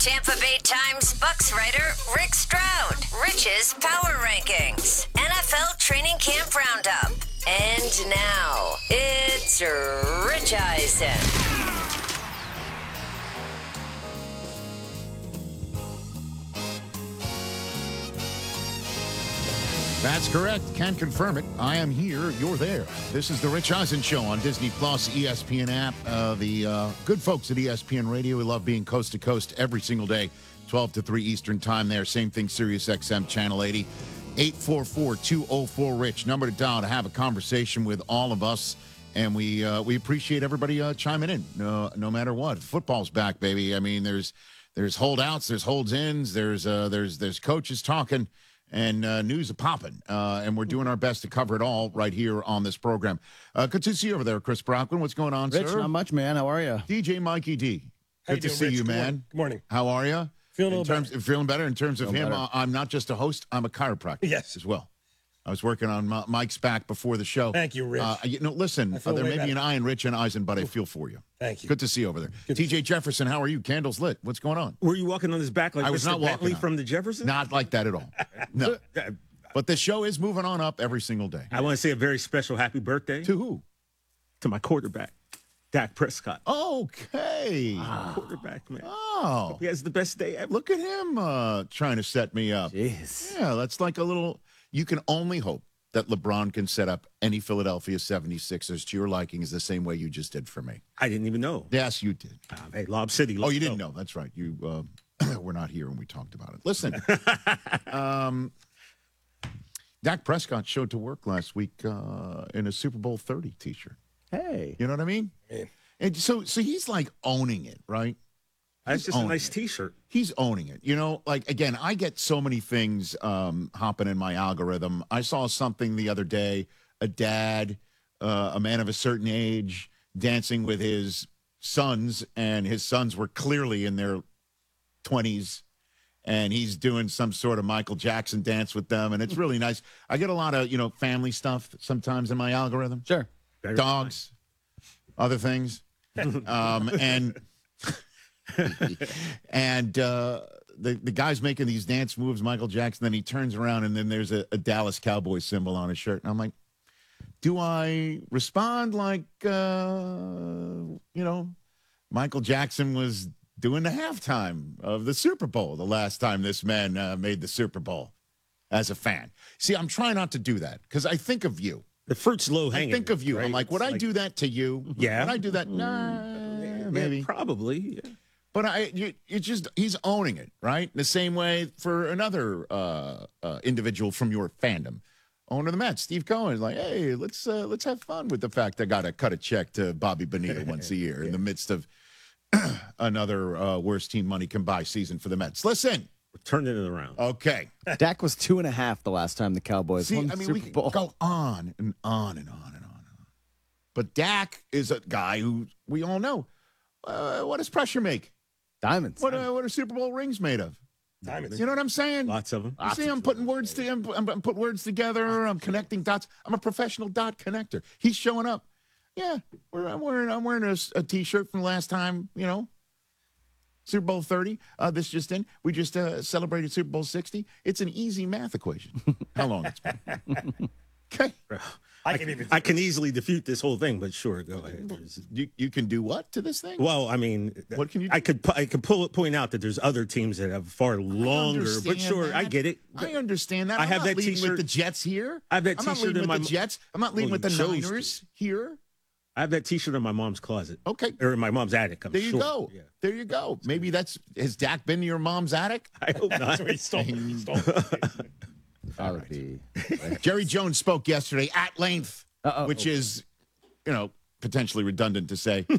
Tampa Bay Times Bucks writer Rick Stroud. Rich's Power Rankings. NFL Training Camp Roundup. And now, it's Rich Eisen. That's correct. Can confirm it. I am here. You're there. This is the Rich Eisen Show on Disney Plus, ESPN app. The good folks at ESPN Radio, we love being coast to coast every single day, 12 to 3 Eastern time there. Same thing, Sirius XM Channel 80, 844-204-RICH. Number to dial to have a conversation with all of us. And we appreciate everybody chiming in, no matter what. Football's back, baby. I mean, there's holdouts, there's holds-ins, there's coaches talking. And news are popping, and we're doing our best to cover it all right here on this program. Good to see you over there, Chris Brockman. What's going on, Rich, sir? not much, man. How are you? DJ Mikey D. How Good to you doing, see Rich? you, Good man. morning. Good morning. How are you? Feeling a little better. Feeling better. In terms of Feeling him, better. I'm not just a host. I'm a chiropractor. Yes. As well. I was working on Mike's back before the show. Thank you, Rich. Listen, I feel there way may be better. an I in Rich and Eisen, but I feel for you. Thank you. Good to see you over there. Good to TJ Jefferson, how are you? Candles lit. What's going on? Were you walking on his back like I was Mr. not walking Bentley on. from the Jefferson? Not like that at all. No. But the show is moving on up every single day. I want to say a very special happy birthday To who? to my quarterback, Dak Prescott. Okay. Quarterback, man. Oh, He has the best day ever. look at him trying to set me up. Jeez. Yeah, that's like a little. You can only hope that LeBron can set up any Philadelphia 76ers to your liking is the same way you just did for me. I didn't even know. Yes, you did. Hey, Lob City. Oh, you didn't know. That's right. You were not here when we talked about it. Listen, Dak Prescott showed to work last week in a Super Bowl 30 T-shirt. Hey. You know what I mean? Man. And so he's like owning it, right? That's just a owning nice it. T-shirt. He's owning it. You know, like, again, I get so many things hopping in my algorithm. I saw something the other day, a dad, a man of a certain age, dancing with his sons, and his sons were clearly in their 20s, and he's doing some sort of Michael Jackson dance with them, and it's really nice. I get a lot of, family stuff sometimes in my algorithm. Sure. Very Dogs, other things. And the guy's making these dance moves, Michael Jackson, then he turns around and then there's a Dallas Cowboys symbol on his shirt. And I'm like, do I respond like, Michael Jackson was doing the halftime of the Super Bowl the last time this man made the Super Bowl as a fan? See, I'm trying not to do that because I think of you. The fruit's low I hanging. think of you. right? I'm like, would It's I do that to you? Yeah. Would I do that? Nah, maybe. Yeah, probably. Yeah. But he's owning it, right? The same way for another individual from your fandom, owner of the Mets, Steve Cohen, is like, hey, let's have fun with the fact I got to cut a check to Bobby Bonilla once a year in the midst of another worst team money can buy season for the Mets. Listen, We're turning it around. okay. Dak was 2.5 the last time the Cowboys See, won the I mean, Super we can Bowl. go on and on and on and on. But Dak is a guy who we all know. What does pressure make? Diamonds. What are Super Bowl rings made of? Diamonds. You know what I'm saying? Lots of them. You see, I'm putting words to I'm putting words together. I'm connecting dots. I'm a professional dot connector. He's showing up. Yeah, I'm wearing a T-shirt from last time. Super Bowl 30. This just in. We just celebrated Super Bowl 60. It's an easy math equation. How long it's been? Okay. I can easily defute this whole thing, but sure, go ahead. You can do what to this thing? Well, I mean, What can you do? I could point out that there's other teams that have far longer, but understand sure, I that. get it. I understand that. I I'm have not that leading T-shirt. with the Jets here. I have that I'm not T-shirt leading in with my the Jets. I'm not leading Well, with the you chose to. Niners here. I have that T-shirt in my mom's closet. Okay. Or in my mom's attic. I'm There you sure. go. Yeah. There you go. Maybe has Dak been to your mom's attic? I hope not. He stole. That would be. Jerry Jones spoke yesterday at length, which is, potentially redundant to say.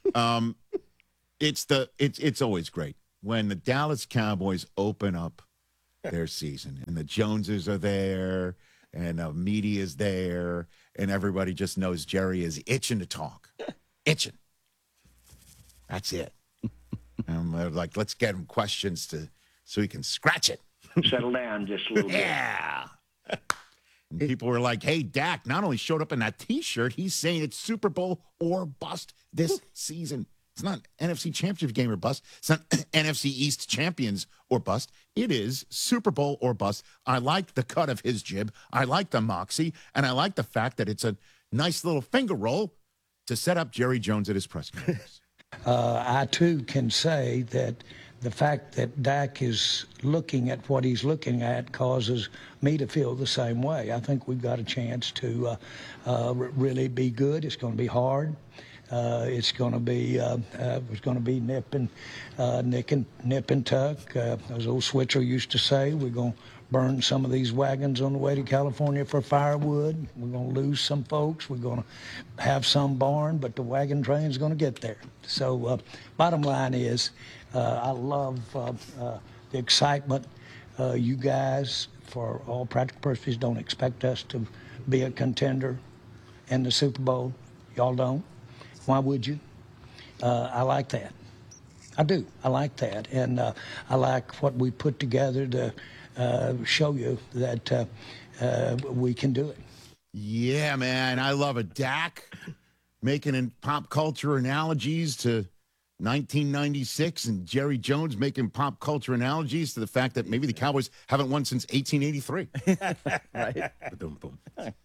It's always great when the Dallas Cowboys open up their season and the Joneses are there and the media's there and everybody just knows Jerry is itching to talk. Itching. That's it. And we're like, let's get him questions so he can scratch it. Settle down just a little bit. Yeah. And people were like, hey, Dak not only showed up in that T-shirt, he's saying it's Super Bowl or bust this season. It's not NFC Championship game or bust. It's not NFC East champions or bust. It is Super Bowl or bust. I like the cut of his jib. I like the moxie. And I like the fact that it's a nice little finger roll to set up Jerry Jones at his press conference. I, too, can say that the fact that Dak is looking at what he's looking at causes me to feel the same way. I think we've got a chance to really be good. It's going to be hard. It's going to be nip and tuck. As old Switzer used to say, we're going to burn some of these wagons on the way to California for firewood. We're going to lose some folks. We're going to have some barn, but the wagon train's going to get there. So bottom line is, I love the excitement. You guys, for all practical purposes, don't expect us to be a contender in the Super Bowl. Y'all don't. Why would you? I like that. I do. I like that. And I like what we put together to show you that we can do it. Yeah, man. I love it. Dak making in pop culture analogies to 1996 and Jerry Jones making pop culture analogies to the fact that maybe the Cowboys haven't won since 1883. Right. Boom, boom.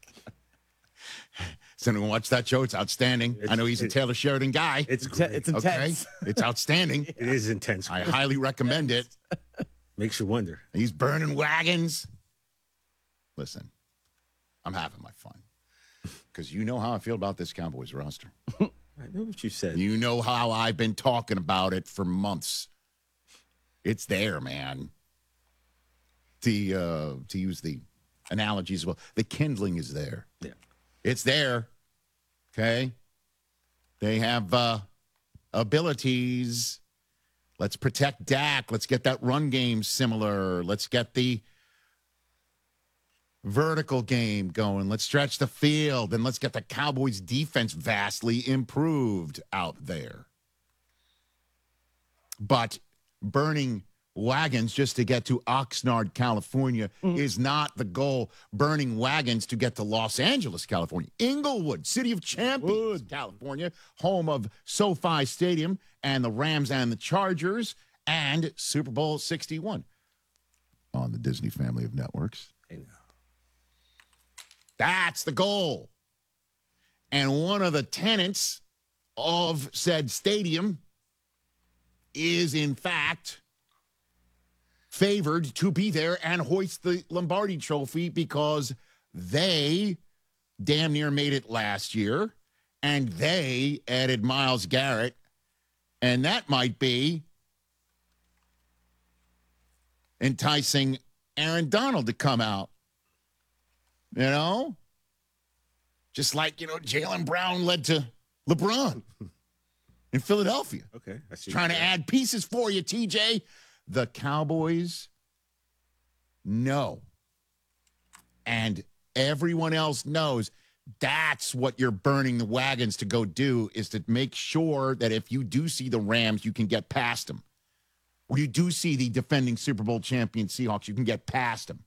So anyone watch that show? It's outstanding. I know he's a Taylor Sheridan guy. It's great. It's intense. Okay, it's outstanding. It is intense. I highly recommend it. Makes you wonder. He's burning wagons. Listen, I'm having my fun because you know how I feel about this Cowboys roster. I know what you said. You know how I've been talking about it for months. It's there, man. To use the analogies, well, the kindling is there. Yeah. It's there. Okay. They have abilities. Let's protect Dak. Let's get that run game similar. Let's get the vertical game going. Let's stretch the field. And let's get the Cowboys defense vastly improved out there. But burning wagons just to get to Oxnard, California is not the goal. Burning wagons to get to Los Angeles, California. Inglewood, City of Champions, California, home of SoFi Stadium and the Rams and the Chargers and Super Bowl 61 on the Disney family of networks. I know. That's the goal. And one of the tenants of said stadium is, in fact, favored to be there and hoist the Lombardi Trophy because they damn near made it last year, and they added Myles Garrett, and that might be enticing Aaron Donald to come out. You know? Just like, Jaylen Brown led to LeBron in Philadelphia. Okay. I see. Trying to add pieces for you, TJ. The Cowboys know. And everyone else knows that's what you're burning the wagons to go do, is to make sure that if you do see the Rams, you can get past them. Or you do see the defending Super Bowl champion Seahawks, you can get past them.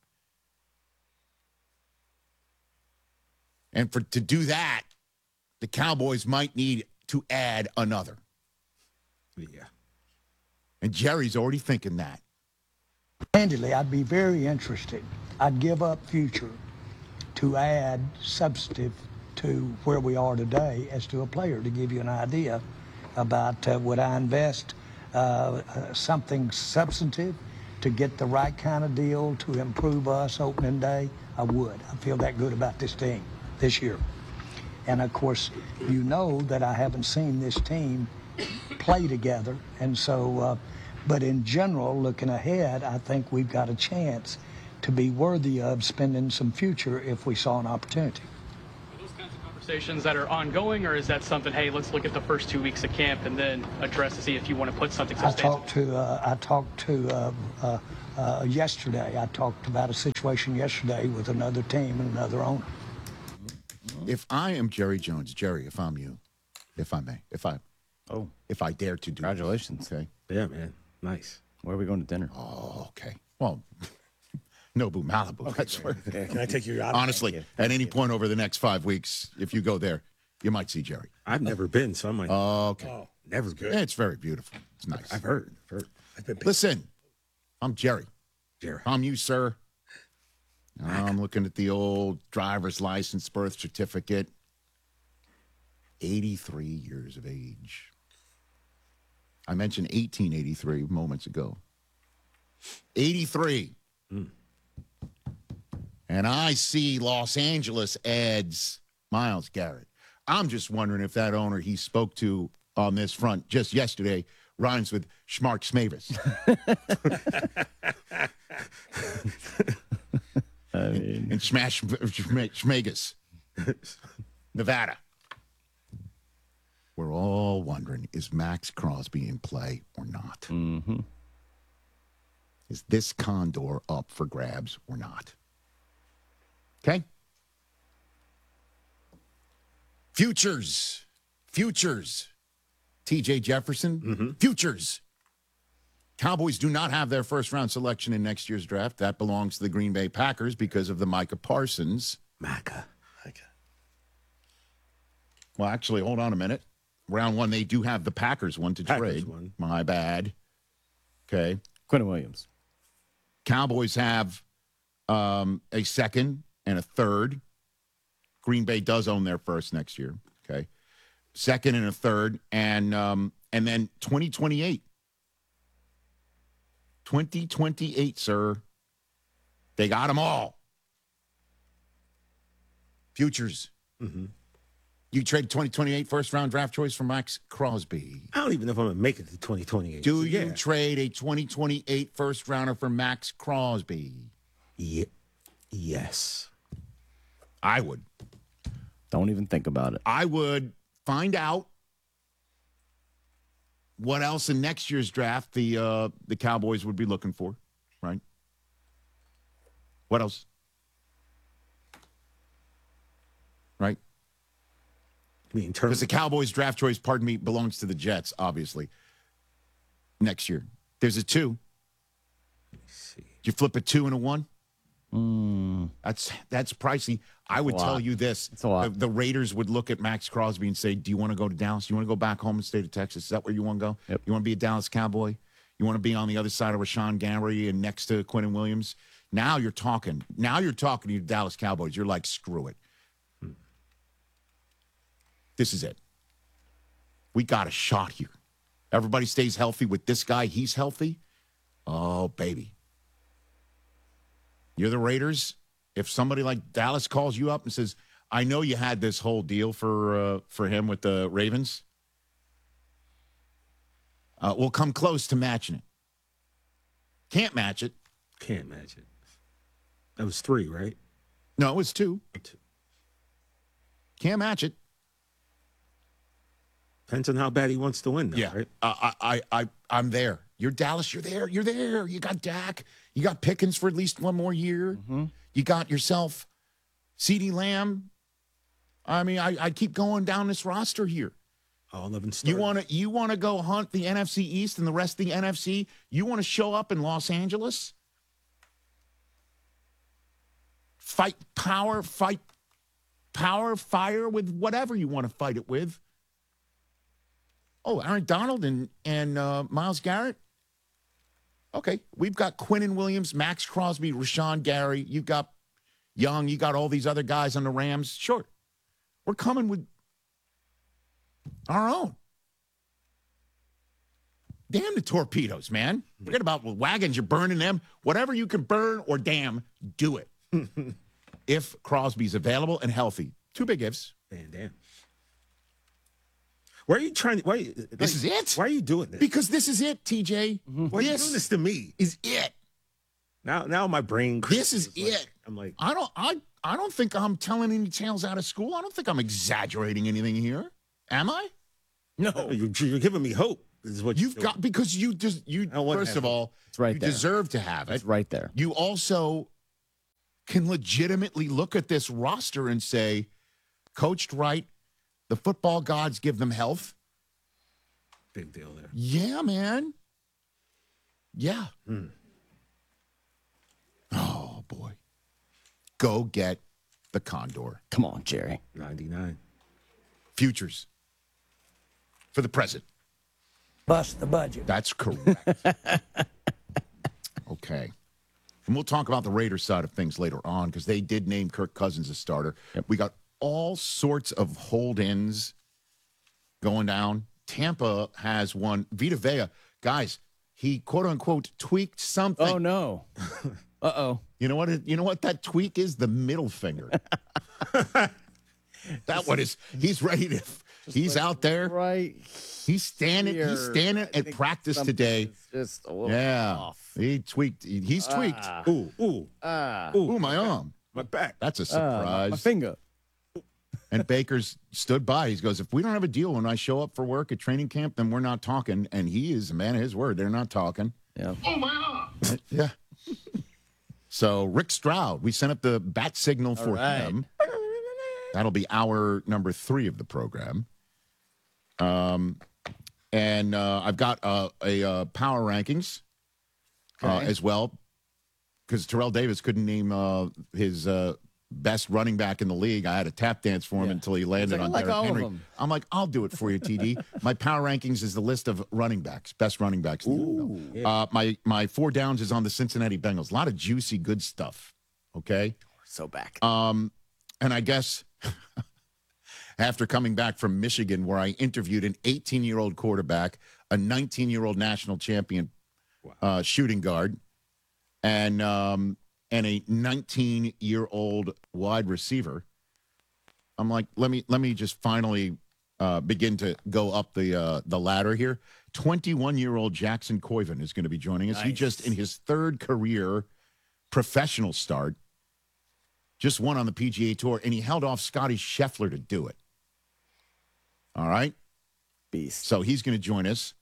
And to do that, the Cowboys might need to add another. Yeah. And Jerry's already thinking that. Candidly, I'd be very interested. I'd give up future to add substantive to where we are today as to a player, to give you an idea about would I invest something substantive to get the right kind of deal to improve us opening day. I would. I feel that good about this team this year. And of course, you know that I haven't seen this team play together. And so, but in general, looking ahead, I think we've got a chance to be worthy of spending some future if we saw an opportunity. Are those kinds of conversations that are ongoing, or is that something, hey, let's look at the first 2 weeks of camp and then address to see if you want to put something substantial? I talked to yesterday. I talked about a situation yesterday with another team and another owner. If I am Jerry Jones, Jerry, if I'm you, if I may, if I dare to do Congratulations. this, okay? Yeah, man. Nice. Where are we going to dinner? Oh, okay. Well, Nobu Malibu. That's where. Can I take you out? Honestly, at any point over the next 5 weeks, if you go there, you might see Jerry. I've never been, so I'm like, Okay. oh, Never good. Yeah, it's very beautiful. It's nice. I've heard. I've been Listen, I'm Jerry. Jerry. I'm you, sir. I'm looking at the old driver's license, birth certificate. 83 years of age. I mentioned 1883 moments ago. 83. And I see Los Angeles adds Myles Garrett. I'm just wondering if that owner he spoke to on this front just yesterday rhymes with Schmark Smavis. And Schmagus. Nevada. We're all wondering, is Max Crosby in play or not? Mm-hmm. Is this condor up for grabs or not? Okay? Futures. TJ Jefferson. Futures. Cowboys do not have their first-round selection in next year's draft. That belongs to the Green Bay Packers because of the Micah Parsons. Micah. Well, actually, hold on a minute. Round one, they do have the Packers one to trade. One. My bad. Okay. Quentin Williams. Cowboys have a second and a third. Green Bay does own their first next year. Okay. Second and a third. And then 2028. 2028, sir. They got them all. Futures. Mm-hmm. You trade 2028 first-round draft choice for Max Crosby. I don't even know if I'm going to make it to 2028. Do you trade a 2028 first-rounder for Max Crosby? Yes. I would. Don't even think about it. I would find out what else in next year's draft the Cowboys would be looking for, right? What else? Right? I mean, because the Cowboys draft choice, pardon me, belongs to the Jets, obviously, next year. There's a 2. Let me see. You flip a 2 and a 1? That's pricey. I would tell you this. It's a lot. The Raiders would look at Max Crosby and say, do you want to go to Dallas? Do you want to go back home in the state of Texas? Is that where you want to go? Yep. You want to be a Dallas Cowboy? You want to be on the other side of Rashawn Gary and next to Quentin Williams? Now you're talking. Now you're talking to your Dallas Cowboys. You're like, screw it. This is it. We got a shot here. Everybody stays healthy with this guy. He's healthy. Oh, baby. You're the Raiders. If somebody like Dallas calls you up and says, I know you had this whole deal for him with the Ravens. We'll come close to matching it. Can't match it. Can't match it. That was 3, right? No, it was 2. 2. Can't match it. Depends on how bad he wants to win, though, Yeah, right? I'm there. You're Dallas. You're there. You're there. You got Dak. You got Pickens for at least one more year. Mm-hmm. You got yourself CeeDee Lamb. I mean, I keep going down this roster here. All 11 starters. You want to go hunt the NFC East and the rest of the NFC? You want to show up in Los Angeles? Fight power, fire with whatever you want to fight it with. Oh, Aaron Donald and Myles Garrett? Okay, we've got Quentin Williams, Max Crosby, Rashawn Gary. You've got Young. You got all these other guys on the Rams. Sure, we're coming with our own. Damn the torpedoes, man. Forget about wagons. You're burning them. Whatever you can burn or damn, do it. If Crosby's available and healthy. 2 big ifs. Damn. Why are you trying to? This is it. Why are you doing this? Because this is it, TJ. Why are you doing this to me? Is it. Now my brain. This is it. I'm like, I don't think I'm telling any tales out of school. I don't think I'm exaggerating anything here. Am I? no, you're giving me hope. This is what You've got because you just you I want to first have of all It's right you there. deserve to have it. It's right there. You also can legitimately look at this roster and say, coached right, the football gods give them health. big deal there. Yeah, man. Yeah. Oh boy. Go get the Condor. Come on, Jerry. 99. Futures for the present. bust the budget. That's correct. Okay. And we'll talk about the Raiders side of things later on because they did name Kirk Cousins a starter. Yep. We got all sorts of hold-ins going down. Tampa has one. Vita Vea, guys, he quote-unquote tweaked something. Oh, no. Uh-oh. You know what that tweak is? The middle finger. That one is, he's ready to, he's out there. Right. He's standing I at think practice something today. is just a little Yeah. off. He tweaked. He's tweaked. Ooh, Ooh, my arm. my back. That's a surprise. My finger. And Baker's stood by. He goes, if we don't have a deal when I show up for work at training camp, then we're not talking. And he is a man of his word. They're not talking. Yeah. Yeah. So Rick Stroud, we sent up the bat signal for right. him. That'll be hour number 3 of the program. And I've got a power rankings as well, because Terrell Davis couldn't name his best running back in the league. I had a tap dance for him until he landed on like Derrick all of Henry. them. I'm like, I'll do it for you, TD. My power rankings is the list of running backs, best running backs. In the NFL. My 4 downs is on the Cincinnati Bengals. A lot of juicy, good stuff. Okay. So back. And I guess after coming back from Michigan, where I interviewed an 18-year-old quarterback, a 19-year-old national champion shooting guard, and a 19-year-old wide receiver, I'm like, let me just finally begin to go up the ladder here. 21-year-old Jackson Coyven is going to be joining us. Nice. He just in his 3rd career professional start. Just won on the PGA Tour, and he held off Scotty Scheffler to do it. All right? Beast. So he's going to join us.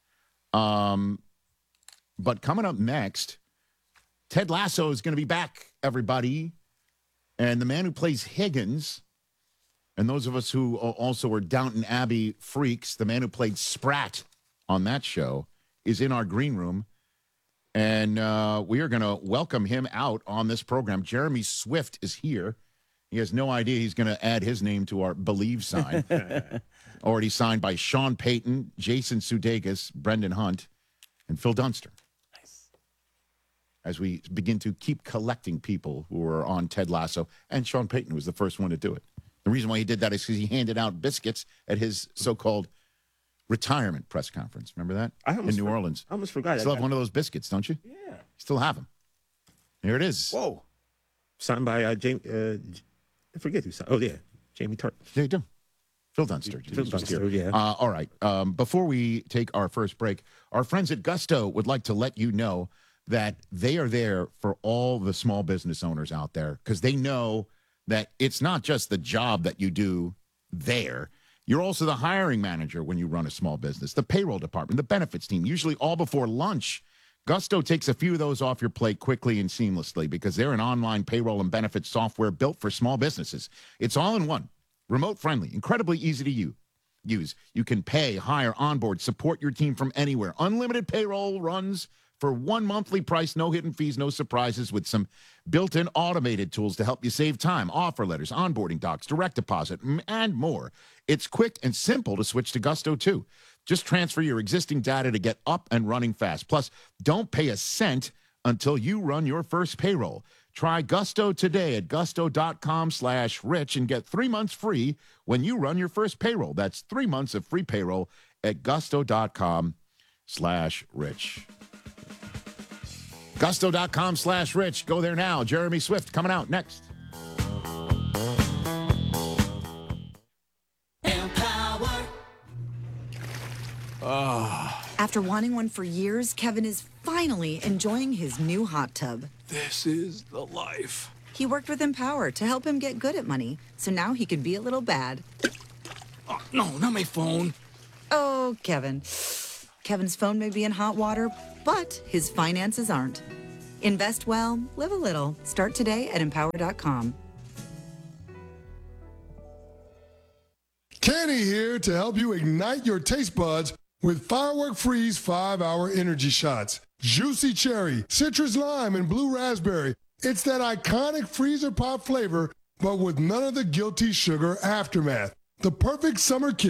But coming up next, Ted Lasso is going to be back, everybody. And the man who plays Higgins, and those of us who also are Downton Abbey freaks, the man who played Spratt on that show, is in our green room. And we are going to welcome him out on this program. Jeremy Swift is here. He has no idea he's going to add his name to our Believe sign. Already signed by Sean Payton, Jason Sudeikis, Brendan Hunt, and Phil Dunster. Nice. As we begin to keep collecting people who are on Ted Lasso. And Sean Payton was the first one to do it. The reason why he did that is because he handed out biscuits at his so-called retirement press conference. Remember that? In New Orleans. I almost forgot. Still have one of those biscuits, don't you? Yeah. Still have them. Here it is. Whoa. Signed by Jamie. I forget who signed. Oh, yeah. Jamie Tart. There you do. Phil Dunster. Phil Dunster, yeah. All right. Before we take our first break, our friends at Gusto would like to let you know that they are there for all the small business owners out there, because they know that it's not just the job that you do there. You're also the hiring manager when you run a small business, the payroll department, the benefits team, usually all before lunch. Gusto takes a few of those off your plate quickly and seamlessly because they're an online payroll and benefits software built for small businesses. It's all in one, remote friendly, incredibly easy to use. You can pay, hire, onboard, support your team from anywhere. Unlimited payroll runs for one monthly price, no hidden fees, no surprises, with some built-in automated tools to help you save time, offer letters, onboarding docs, direct deposit, and more. It's quick and simple to switch to Gusto, too. Just transfer your existing data to get up and running fast. Plus, don't pay a cent until you run your first payroll. Try Gusto today at gusto.com/rich and get 3 months free when you run your first payroll. That's 3 months of free payroll at gusto.com/rich. Gusto.com/rich. Go there now. Jeremy Swift coming out next. After wanting one for years, Kevin is finally enjoying his new hot tub. This is the life. He worked with Empower to help him get good at money, so now he can be a little bad. Oh, no, not my phone. Oh, Kevin. Kevin's phone may be in hot water, but his finances aren't. Invest well, live a little. Start today at Empower.com. Kenny here to help you ignite your taste buds with Firework Freeze 5-Hour Energy Shots. Juicy cherry, citrus lime, and blue raspberry. It's that iconic freezer pop flavor, but with none of the guilty sugar aftermath. The perfect summer kick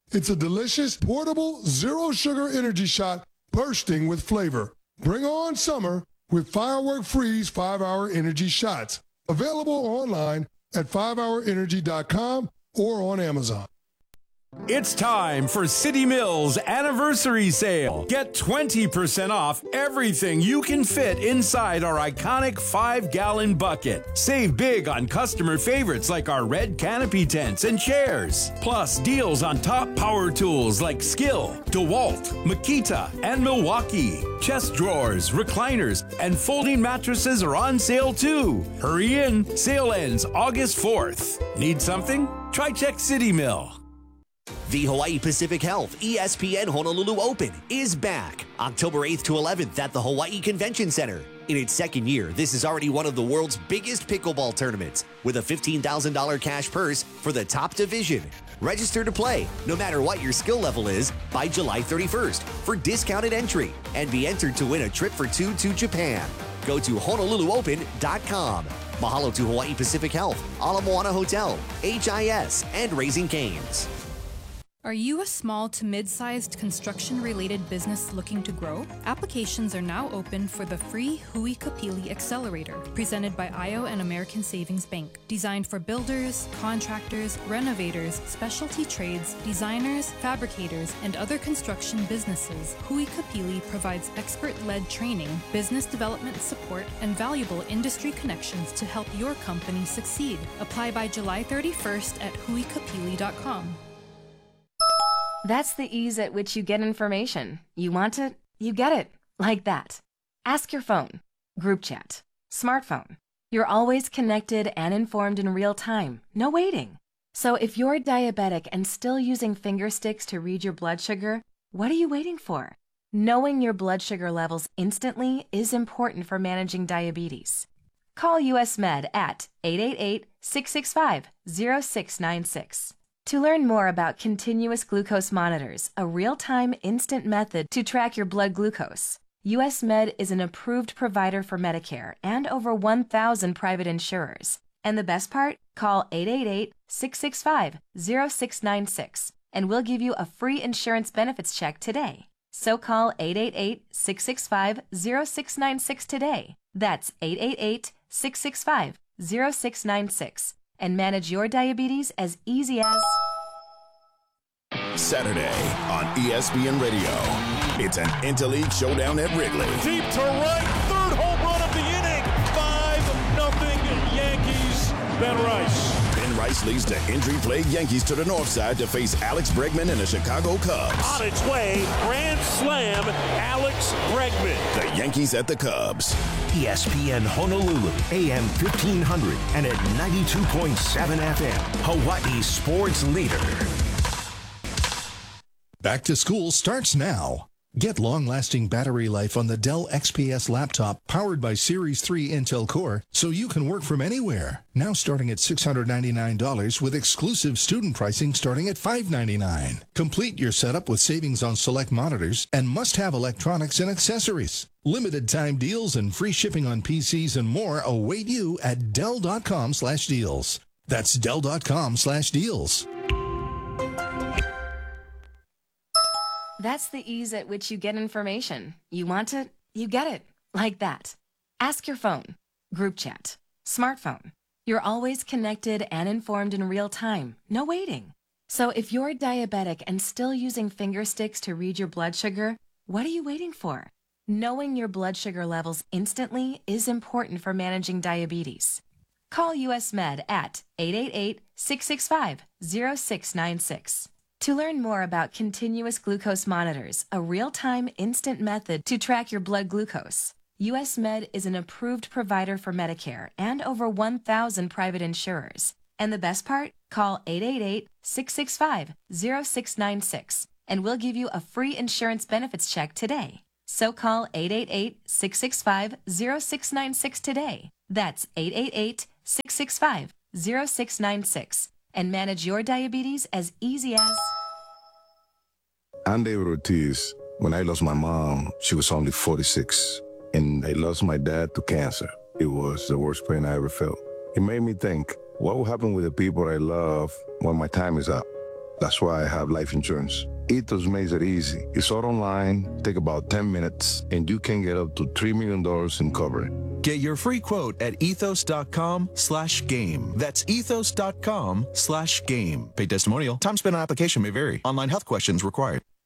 It's a delicious, portable, zero-sugar energy shot bursting with flavor. Bring on summer with Firework Freeze 5-Hour Energy Shots. Available online at 5hourenergy.com or on Amazon. It's time for City Mills Anniversary Sale. Get 20% off everything you can fit inside our iconic 5-gallon bucket. Save big on customer favorites like our red canopy tents and chairs. Plus deals on top power tools like Skill, DeWalt, Makita, and Milwaukee. Chest drawers, recliners, and folding mattresses are on sale too. Hurry in. Sale ends August 4th. Need something? Try Check City Mill. The Hawaii Pacific Health ESPN Honolulu Open is back October 8th to 11th at the Hawaii Convention Center. In its second year, this is already one of the world's biggest pickleball tournaments with a $15,000 cash purse for the top division. Register to play, no matter what your skill level is, by July 31st for discounted entry and be entered to win a trip for two to Japan. Go to HonoluluOpen.com. Mahalo to Hawaii Pacific Health, Ala Moana Hotel, HIS, and Raising Cane's. Are you a small to mid-sized construction-related business looking to grow? Applications are now open for the free Hui Kapili Accelerator, presented by IO and American Savings Bank. Designed for builders, contractors, renovators, specialty trades, designers, fabricators, and other construction businesses, Hui Kapili provides expert-led training, business development support, and valuable industry connections to help your company succeed. Apply by July 31st at huikapili.com. That's the ease at which you get information. You want it, you get it. Like that. Ask your phone. Group chat. Smartphone. You're always connected and informed in real time. No waiting. So if you're diabetic and still using finger sticks to read your blood sugar, what are you waiting for? Knowing your blood sugar levels instantly is important for managing diabetes. Call US Med at 888-665-0696. To learn more about continuous glucose monitors, a real-time instant method to track your blood glucose, US Med is an approved provider for Medicare and over 1,000 private insurers. And the best part? Call 888-665-0696 and we'll give you a free insurance benefits check today. So call 888-665-0696 today. That's 888-665-0696. And manage your diabetes as easy as... Saturday on ESPN Radio. It's an Interleague showdown at Wrigley. Deep to right, third home run of the inning. 5-0 Yankees. Ben Rice. Ben Rice leads the injury-plagued Yankees to the north side to face Alex Bregman and the Chicago Cubs. On its way, grand slam, Alex Bregman. The Yankees at the Cubs. ESPN Honolulu, AM 1500 and at 92.7 FM, Hawaii's sports leader. Back to school starts now. Get long-lasting battery life on the Dell XPS laptop powered by Series 3 Intel Core so you can work from anywhere. Now starting at $699 with exclusive student pricing starting at $599. Complete your setup with savings on select monitors and must-have electronics and accessories. Limited time deals and free shipping on PCs and more await you at Dell.com/deals. That's Dell.com/deals. That's the ease at which you get information. You want it, you get it. Like that. Ask your phone. Group chat. Smartphone. You're always connected and informed in real time. No waiting. So if you're diabetic and still using finger sticks to read your blood sugar, what are you waiting for? Knowing your blood sugar levels instantly is important for managing diabetes. Call US Med at 888-665-0696. To learn more about continuous glucose monitors, a real-time instant method to track your blood glucose, US Med is an approved provider for Medicare and over 1,000 private insurers. And the best part? Call 888-665-0696 and we'll give you a free insurance benefits check today. So call 888-665-0696 today. That's 888-665-0696. And manage your diabetes as easy as... I'm David Ortiz. When I lost my mom, she was only 46. And I lost my dad to cancer. It was the worst pain I ever felt. It made me think, what will happen with the people I love when my time is up? That's why I have life insurance. Ethos makes it easy. It's all online, take about 10 minutes, and you can get up to $3 million in coverage. Get your free quote at ethos.com/game. That's ethos.com/game. Paid testimonial. Time spent on application may vary. Online health questions required.